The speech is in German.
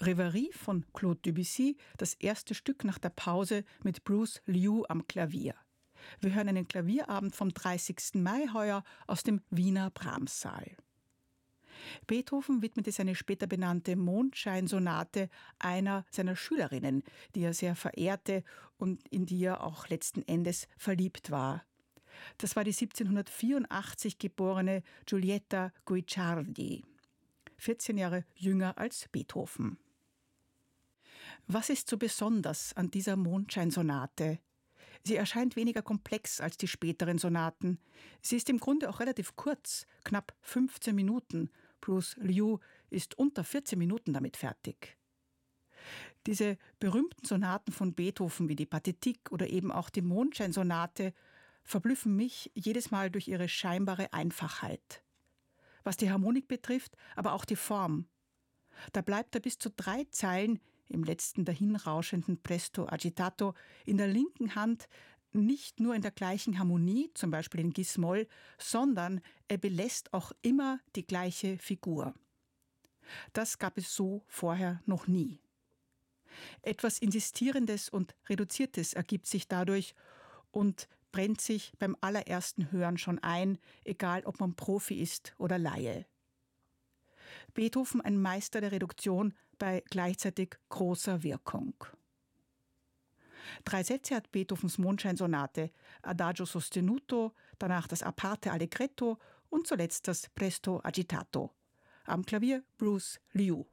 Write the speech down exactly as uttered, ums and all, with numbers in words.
Rêverie von Claude Debussy, das erste Stück nach der Pause mit Bruce Liu am Klavier. Wir hören einen Klavierabend vom dreißigsten Mai heuer aus dem Wiener Brahms-Saal. Beethoven widmete seine später benannte Mondscheinsonate einer seiner Schülerinnen, die er sehr verehrte und in die er auch letzten Endes verliebt war. Das war die siebzehnhundertvierundachtzig geborene Giulietta Guicciardi, vierzehn Jahre jünger als Beethoven. Was ist so besonders an dieser Mondscheinsonate? Sie erscheint weniger komplex als die späteren Sonaten. Sie ist im Grunde auch relativ kurz, knapp fünfzehn Minuten. Bruce Liu ist unter vierzehn Minuten damit fertig. Diese berühmten Sonaten von Beethoven wie die Pathetique oder eben auch die Mondscheinsonate verblüffen mich jedes Mal durch ihre scheinbare Einfachheit. Was die Harmonik betrifft, aber auch die Form. Da bleibt er bis zu drei Zeilen im letzten dahinrauschenden Presto agitato in der linken Hand nicht nur in der gleichen Harmonie, zum Beispiel in Gis-Moll, sondern er belässt auch immer die gleiche Figur. Das gab es so vorher noch nie. Etwas Insistierendes und Reduziertes ergibt sich dadurch und brennt sich beim allerersten Hören schon ein, egal ob man Profi ist oder Laie. Beethoven ein Meister der Reduktion bei gleichzeitig großer Wirkung. Drei Sätze hat Beethovens Mondscheinsonate, Adagio sostenuto, danach das Aparte allegretto und zuletzt das Presto agitato. Am Klavier Bruce Liu.